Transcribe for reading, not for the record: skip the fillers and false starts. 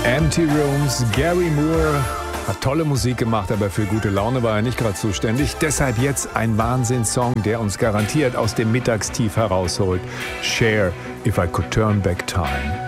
Empty Rooms, Gary Moore hat tolle Musik gemacht, aber für gute Laune war er nicht gerade zuständig. Deshalb jetzt ein Wahnsinnssong, der uns garantiert aus dem Mittagstief herausholt. Cher, If I Could Turn Back Time.